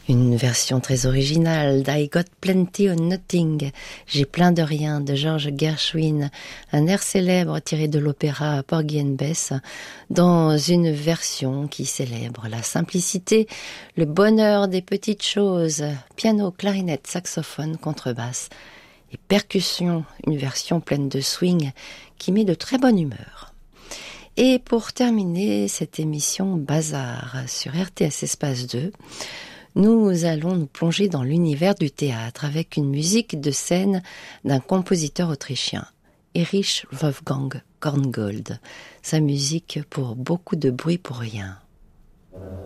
Une version très originale d'I Got Plenty of Nothing, J'ai plein de rien de George Gershwin, un air célèbre tiré de l'opéra Porgy and Bess, dans une version qui célèbre la simplicité, le bonheur des petites choses, piano, clarinette, saxophone, contrebasse et percussion, une version pleine de swing qui met de très bonne humeur. Et pour terminer cette émission Bazar sur RTS Espace 2, nous allons nous plonger dans l'univers du théâtre avec une musique de scène d'un compositeur autrichien, Erich Wolfgang Korngold. Sa musique pour beaucoup de bruit pour rien.